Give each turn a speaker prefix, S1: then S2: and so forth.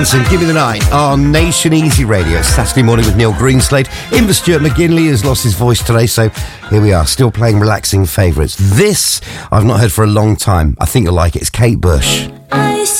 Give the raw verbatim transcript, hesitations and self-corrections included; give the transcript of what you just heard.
S1: Give Me the Night on Nation Easy Radio. Saturday morning with Neil Greenslade. In for Stuart McGinley, has lost his voice today, so here we are, still playing relaxing favourites. This I've not heard for a long time. I think you'll like it. It's Kate Bush.
S2: I